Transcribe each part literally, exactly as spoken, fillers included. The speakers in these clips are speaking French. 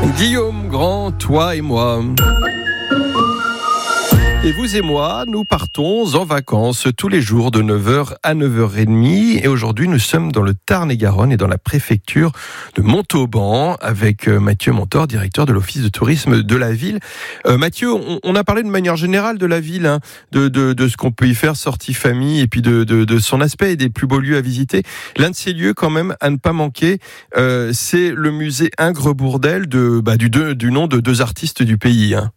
Guillaume Grand, toi et moi. Et vous et moi, nous partons en vacances tous les jours de neuf heures à neuf heures trente. Et aujourd'hui, nous sommes dans le Tarn-et-Garonne et dans la préfecture de Montauban avec Mathieu Montor, directeur de l'Office de tourisme de la ville. Euh, Mathieu, on, on a parlé de manière générale de la ville, hein, de, de, de ce qu'on peut y faire, sortie famille, et puis de, de, de son aspect et des plus beaux lieux à visiter. L'un de ces lieux, quand même, à ne pas manquer, euh, c'est le musée Ingres-Bourdelle de, bah, du, de, du nom de deux artistes du pays, hein.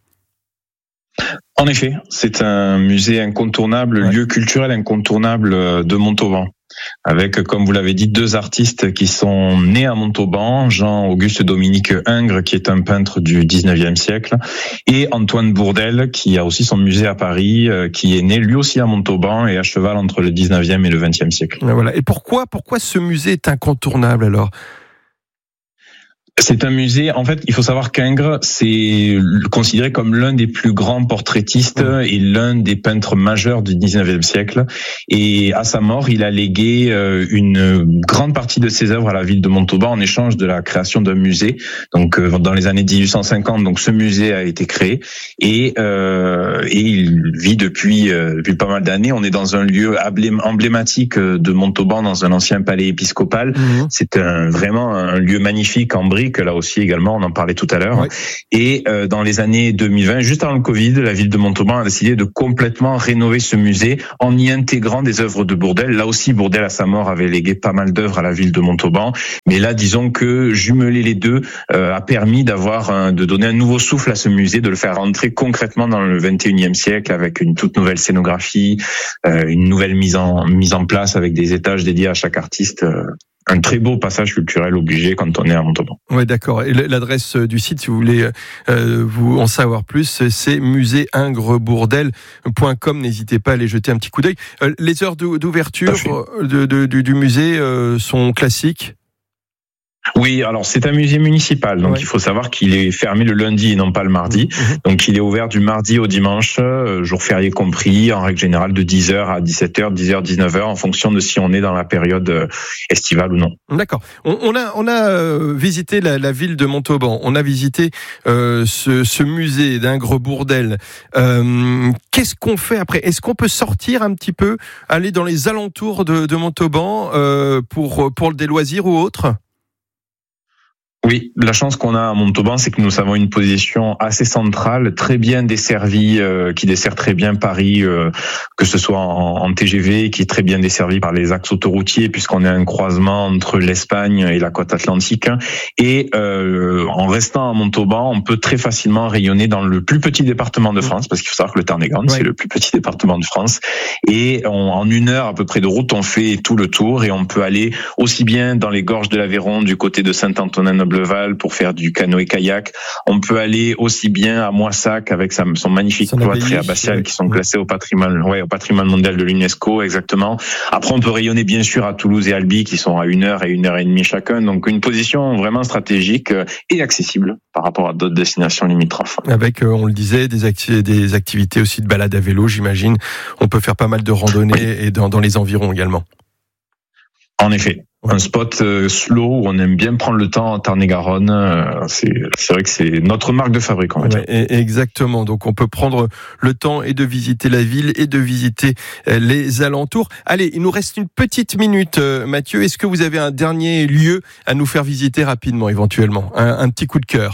En effet, c'est un musée incontournable, ouais. lieu culturel incontournable de Montauban. Avec, comme vous l'avez dit, deux artistes qui sont nés à Montauban, Jean-Auguste Dominique Ingres, qui est un peintre du dix-neuvième siècle, et Antoine Bourdelle, qui a aussi son musée à Paris, qui est né lui aussi à Montauban et à cheval entre le dix-neuvième et le vingtième siècle. Voilà. Et pourquoi, pourquoi ce musée est incontournable alors ? C'est un musée, en fait, il faut savoir qu'Ingres, c'est considéré comme l'un des plus grands portraitistes et l'un des peintres majeurs du dix-neuvième siècle. Et à sa mort, il a légué une grande partie de ses œuvres à la ville de Montauban en échange de la création d'un musée. Donc, dans les années dix-huit cent cinquante, donc ce musée a été créé et, euh, et il vit depuis, depuis pas mal d'années. On est dans un lieu emblématique de Montauban, dans un ancien palais épiscopal. Mmh. C'est un, vraiment un lieu magnifique en briques. Que là aussi également, on en parlait tout à l'heure. Ouais. Et euh, dans les années deux mille vingt, juste avant le Covid, la ville de Montauban a décidé de complètement rénover ce musée en y intégrant des œuvres de Bourdelle. Là aussi, Bourdelle à sa mort avait légué pas mal d'œuvres à la ville de Montauban. Mais là, disons que jumeler les deux euh, a permis d'avoir un, de donner un nouveau souffle à ce musée, de le faire rentrer concrètement dans le vingt et unième siècle avec une toute nouvelle scénographie, euh, une nouvelle mise en mise en place avec des étages dédiés à chaque artiste. Euh, Un très beau passage culturel obligé quand on est à Montauban. Oui, d'accord. Et l'adresse du site, si vous voulez euh, vous en savoir plus, c'est musée ingres bourdelle point com. N'hésitez pas à aller jeter un petit coup d'œil. Euh, les heures d'ouverture de, de, du, du musée euh, sont classiques ? Oui, alors c'est un musée municipal, donc ouais. il faut savoir qu'il est fermé le lundi et non pas le mardi. Mmh. Donc il est ouvert du mardi au dimanche, jour férié compris, en règle générale de dix heures à dix-sept heures, dix heures, dix-neuf heures, en fonction de si on est dans la période estivale ou non. D'accord. On, on a, on a euh, visité la, la ville de Montauban, on a visité euh, ce, ce musée d'Ingres-Bourdelle. Euh, qu'est-ce qu'on fait après ? Est-ce qu'on peut sortir un petit peu, aller dans les alentours de, de Montauban euh, pour, pour des loisirs ou autres ? Oui, la chance qu'on a à Montauban, c'est que nous avons une position assez centrale, très bien desservie, euh, qui dessert très bien Paris, euh, que ce soit en, en T G V, qui est très bien desservie par les axes autoroutiers, puisqu'on est un croisement entre l'Espagne et la côte atlantique. Et euh, en restant à Montauban, on peut très facilement rayonner dans le plus petit département de France, parce qu'il faut savoir que le Tarn-et-Garonne, ouais. c'est le plus petit département de France. Et on, en une heure à peu près de route, on fait tout le tour et on peut aller aussi bien dans les gorges de l'Aveyron, du côté de Saint-Antonin-Noble pour faire du canoë-kayak. On peut aller aussi bien à Moissac avec sa, son magnifique cloître et abbatiale qui sont classés au patrimoine, ouais, au patrimoine mondial de l'UNESCO, exactement. Après, on peut rayonner bien sûr à Toulouse et Albi qui sont à une heure et une heure et demie chacun. Donc, une position vraiment stratégique et accessible par rapport à d'autres destinations limitrophes. Avec, euh, on le disait, des, acti- des activités aussi de balade à vélo, j'imagine. On peut faire pas mal de randonnées oui. et dans, dans les environs également. En effet. Un spot euh, slow où on aime bien prendre le temps en Tarn-et-Garonne. Euh, c'est, c'est vrai que c'est notre marque de fabrique, on va dire. Ouais, exactement. Donc on peut prendre le temps et de visiter la ville et de visiter euh, les alentours. Allez, il nous reste une petite minute, euh, Mathieu. Est-ce que vous avez un dernier lieu à nous faire visiter rapidement, éventuellement ? Un, un petit coup de cœur ?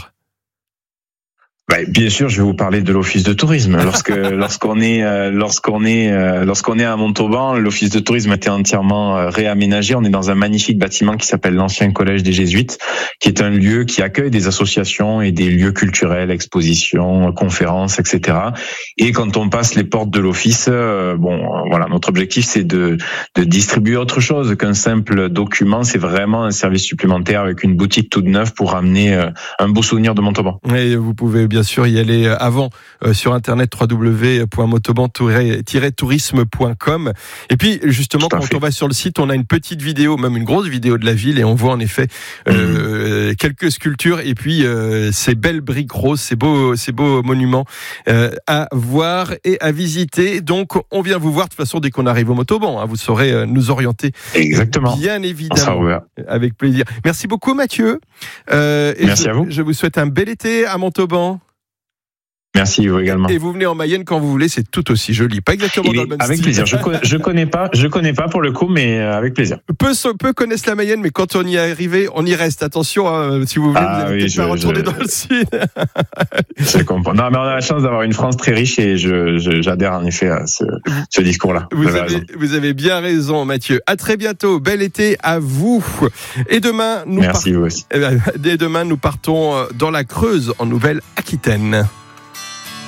Bah, bien sûr, je vais vous parler de l'office de tourisme. Lorsque, lorsqu'on est, euh, lorsqu'on est, euh, lorsqu'on est à Montauban, l'office de tourisme a été entièrement euh, réaménagé. On est dans un magnifique bâtiment qui s'appelle l'ancien collège des Jésuites, qui est un lieu qui accueille des associations et des lieux culturels, expositions, conférences, et cetera. Et quand on passe les portes de l'office, euh, bon, euh, voilà, notre objectif c'est de, de distribuer autre chose qu'un simple document. C'est vraiment un service supplémentaire avec une boutique toute neuve pour amener euh, un beau souvenir de Montauban. Et vous pouvez bien sûr y aller avant euh, sur internet w w w point motoban tiret tourisme point com. Et puis justement, quand fait. on va sur le site, on a une petite vidéo, même une grosse vidéo de la ville, et on voit en effet euh, mmh. quelques sculptures et puis euh, ces belles briques roses, ces beaux, ces beaux monuments euh, à voir et à visiter. Donc on vient vous voir de toute façon dès qu'on arrive au Motoban. Hein, vous saurez euh, nous orienter. Exactement. Bien évidemment. Avec plaisir. Merci beaucoup Mathieu. Euh, et Merci je, à vous. Je vous souhaite un bel été à Montauban. Merci, vous également. Et vous venez en Mayenne quand vous voulez, c'est tout aussi joli. Pas exactement Il dans est, le même avec style. plaisir. Je connais, je connais pas, je connais pas pour le coup, mais avec plaisir. Peu, peu connaissent la Mayenne, mais quand on y est arrivé, on y reste. Attention, hein, si vous voulez, ah, vous allez oui, peut-être je, pas retourner je, dans le sud. Je comprends. Non, mais on a la chance d'avoir une France très riche et je, je, j'adhère en effet à ce, ce discours-là. Vous, vous, avez, vous avez bien raison, Mathieu. À très bientôt. Bel été à vous. Et demain, nous Merci, part... vous aussi. Dès demain, nous partons dans la Creuse, en Nouvelle-Aquitaine.